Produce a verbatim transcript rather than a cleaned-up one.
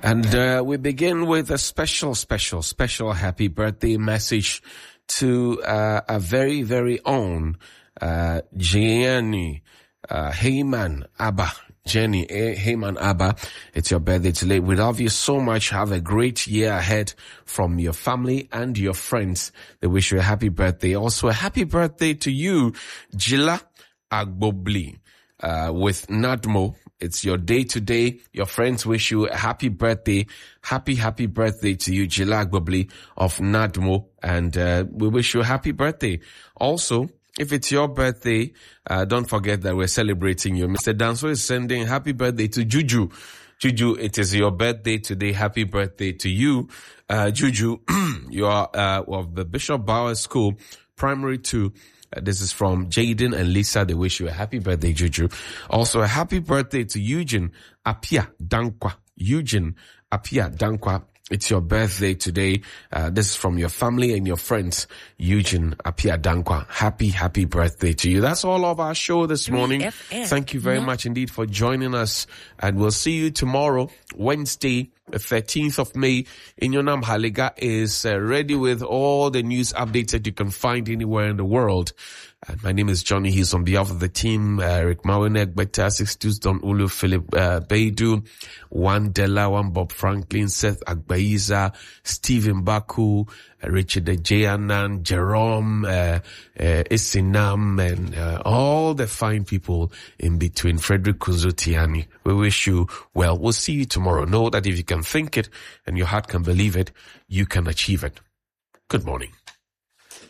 And uh, we begin with a special, special, special happy birthday message to uh, a very, very own uh, Jenny uh, Heyman Abba. Jenny Heyman Abba, it's your birthday today. We love you so much. Have a great year ahead from your family and your friends. They wish you a happy birthday. Also, a happy birthday to you, Jila Agbobli, uh, with Nadmo. It's your day today. Your friends wish you a happy birthday. Happy, happy birthday to you, Jila Agbobli of Nadmo. And uh, we wish you a happy birthday. Also, if it's your birthday, uh, don't forget that we're celebrating you. Mister Danso is sending happy birthday to Juju. Juju, it is your birthday today. Happy birthday to you. Uh, Juju, you are, uh, of the Bishop Bauer School, Primary two. Uh, this is from Jaden and Lisa. They wish you a happy birthday, Juju. Also, a happy birthday to Eugene Apia Dankwa. Eugene Apia Dankwa. It's your birthday today. Uh, this is from your family and your friends, Eugene Apia Dankwa. Happy, happy birthday to you. That's all of our show this morning. F M. Thank you very no. much indeed for joining us. And we'll see you tomorrow, Wednesday, the thirteenth of May. Inyonam Haliga is uh, ready with all the news updates that you can find anywhere in the world. And my name is Johnny. He's on behalf of the team, uh, Eric Mawinek, Beta, Sixtus, Don Ulu, Philip uh, Baidu, Juan Della, Juan Bob Franklin, Seth Agbaiza, Stephen Baku, uh, Richard Jayanan, Jerome, uh, uh, Isinam, and uh, all the fine people in between, Frederick Kuzutiani. We wish you well. We'll see you tomorrow. Know that if you can think it and your heart can believe it, you can achieve it. Good morning.